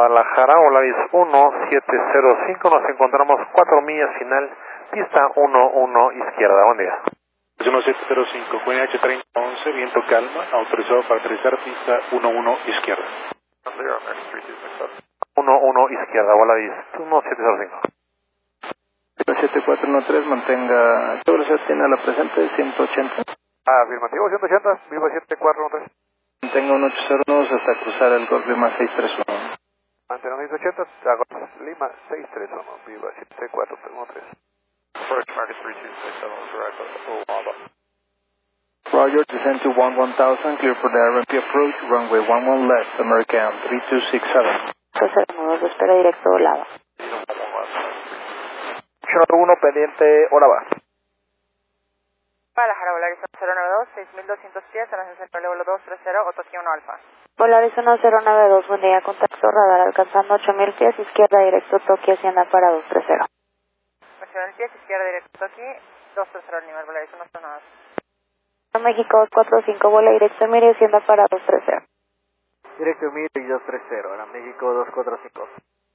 Guadalajara, Volaris 1705, nos encontramos 4 millas final, pista 11 izquierda, buen día. 1705, QNH 3011, viento calma, autorizado para aterrizar pista 11 izquierda. 11 izquierda, Volaris 1705. 7413, mantenga, ¿qué velocidad tiene a la presente? 180. Afirmativo, 180, viva 7413. Mantenga 1809 hasta cruzar el Golf Lima 631. Mantenemos 180, Golf Lima 631, viva 7413. Approach market 3267, direct Owaba. Roger, descend to 11000, clear for the RMP approach, runway 11 left, American 3267. Nudos, espera directo Olava. 1 pendiente, Olava. Guadalajara, Volaris 092, 6200 pies, a la ascensión vuelo 230, Otoki 1 Alfa. Volaris 1092, buen día, contacto radar alcanzando 8000 pies, izquierda directo Toki, Hacienda para 230. 8000 pies, izquierda directo Toki, 230 al nivel, Volaris 192. México 245, vuela directo Miri, Hacienda para 230. Directo Miri 230, ahora México 245.